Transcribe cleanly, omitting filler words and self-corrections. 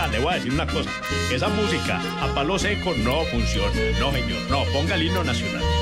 le voy a decir una cosa. Esa música a palo seco no funciona. No, señor. No, ponga el himno nacional.